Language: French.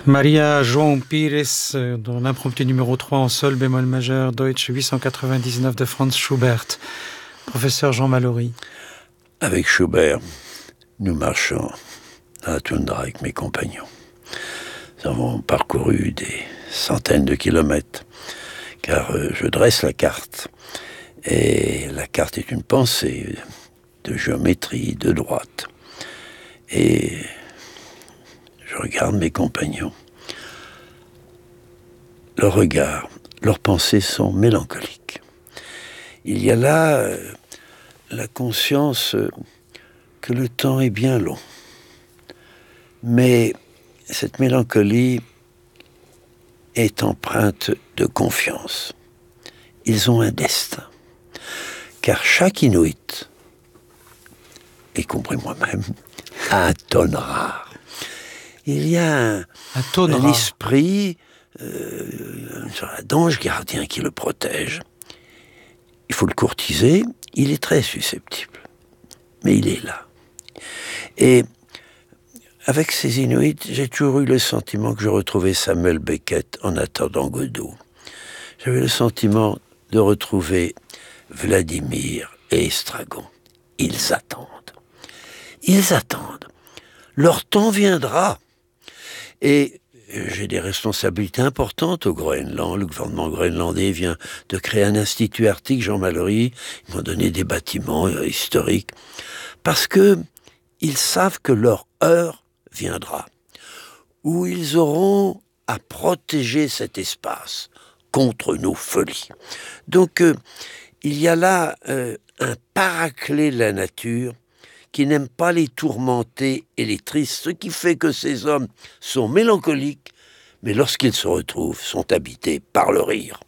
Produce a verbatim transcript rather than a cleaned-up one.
Maria João Pires, dont l'impromptu numéro trois en sol bémol majeur, Deutsch huit cent quatre-vingt-dix-neuf de Franz Schubert. Professeur Jean Mallory. Avec Schubert, nous marchons dans la toundra avec mes compagnons. Nous avons parcouru des centaines de kilomètres, car euh, je dresse la carte. Et la carte est une pensée de géométrie, de droite. Et je regarde mes compagnons. Leurs regards, leurs pensées sont mélancoliques. Il y a là euh, la conscience euh, que le temps est bien long. Mais cette mélancolie est empreinte de confiance. Ils ont un destin. Car chaque Inuit, y compris moi-même, a un tonne rare. Il y a un, un, un esprit, euh, un ange gardien qui le protège. Il faut le courtiser, il est très susceptible. Mais il est là. Et avec ces Inuits, j'ai toujours eu le sentiment que je retrouvais Samuel Beckett en attendant Godot. J'avais le sentiment de retrouver Vladimir et Estragon. Ils attendent. Ils attendent. Leur temps viendra. Et j'ai des responsabilités importantes au Groenland. Le gouvernement groenlandais vient de créer un institut arctique, Jean Mallory. Ils m'ont donné des bâtiments euh, historiques. Parce que ils savent que leur heure viendra. Où ils auront à protéger cet espace contre nos folies. Donc, euh, il y a là euh, un paraclet de la nature qui n'aime pas les tourmentés et les tristes, ce qui fait que ces hommes sont mélancoliques, mais lorsqu'ils se retrouvent, sont habités par le rire.